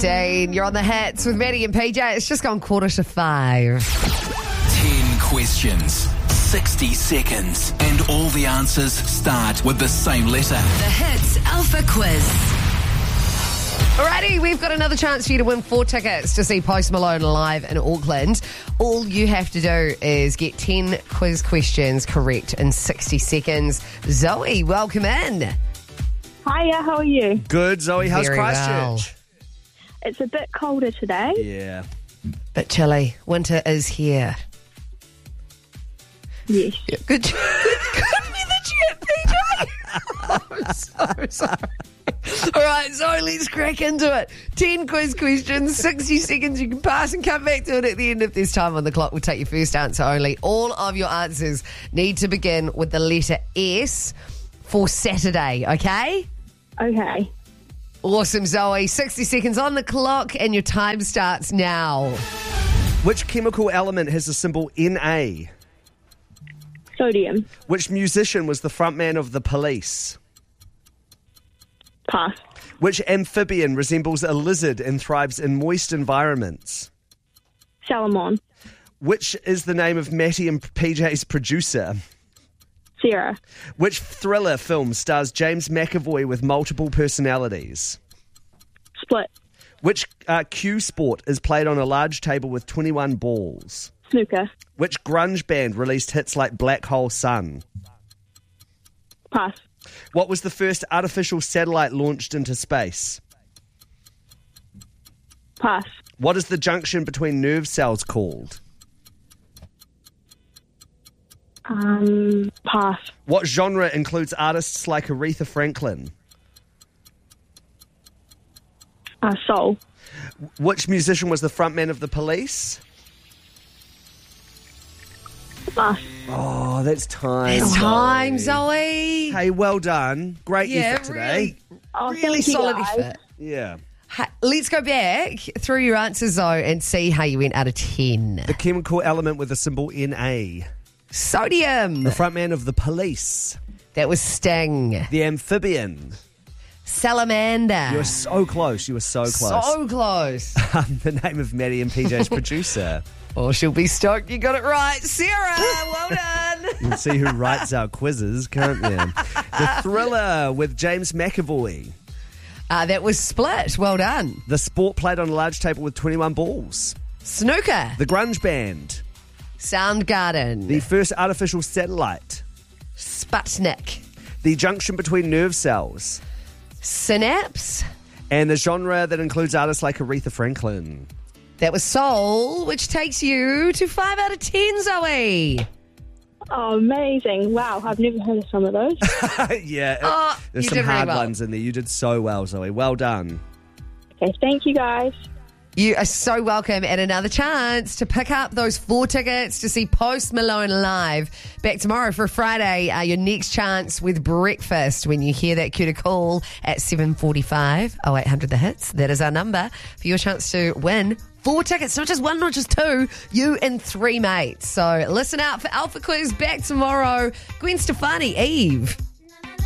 7:15. You're on the hits with Maddie and PJ. It's just gone 4:45. 10 questions, 60 seconds, and all the answers start with the same letter. The Hits Alpha Quiz. Alrighty, we've got another chance for you to win 4 tickets to see Post Malone live in Auckland. All you have to do is get 10 quiz questions correct in 60 seconds. Zoe, welcome in. Hiya, how are you? Good, Zoe. How's Very Christchurch? well. It's a bit colder today. Yeah. Bit chilly. Winter is here. Yes. Good be the chat, PJ. I'm so sorry. All right, so let's crack into it. 10 quiz questions, 60 seconds. You can pass and come back to it at the end if there's time on the clock. We'll take your first answer only. All of your answers need to begin with the letter S for Saturday, okay? Okay. Awesome, Zoe. 60 seconds on the clock and your time starts now. Which chemical element has the symbol Na? Sodium. Which musician was the frontman of The Police? Pass. Which amphibian resembles a lizard and thrives in moist environments? Salmon. Which is the name of Matty and PJ's producer? Sarah. Which thriller film stars James McAvoy with multiple personalities? Split. Which cue sport is played on a large table with 21 balls? Snooker. Which grunge band released hits like Black Hole Sun? Pass. What was the first artificial satellite launched into space? Pass. What is the junction between nerve cells called? Pass. What genre includes artists like Aretha Franklin? Soul. Which musician was the frontman of The Police? Pass. Oh, that's time. It's time, Zoe. Hey, well done. Great Yeah, effort today. Really thank you, solid guys. effort. Yeah. Let's go back through your answers, though, and see how you went out of 10. The chemical element with the symbol Na. Sodium. The frontman of The Police. That was Sting. The amphibian. Salamander. You were so close. You were so close. So close. The name of Maddie and PJ's producer. Oh, she'll be stoked you got it right. Sarah, well done. You can see who writes our quizzes, can't you? The Thriller with James McAvoy. That was Split. Well done. The sport played on a large table with 21 balls. Snooker. The grunge band. Soundgarden. The first artificial satellite. Sputnik. The junction between nerve cells. Synapse. And the genre that includes artists like Aretha Franklin. That was Soul, which takes you to 5 out of 10, Zoe. Oh, amazing. Wow, I've never heard of some of those. Yeah, there's you some did really hard well. ones in there. You did so well, Zoe. Well done. Okay, thank you, guys. You are so welcome, and another chance to pick up those 4 tickets to see Post Malone live. Back tomorrow for Friday, your next chance with breakfast when you hear that cue to call at 7:45, 0800 The Hits. That is our number for your chance to win 4 tickets, not just 1, not just 2, you and 3 mates. So listen out for Alpha Quiz back tomorrow. Gwen Stefani, Eve.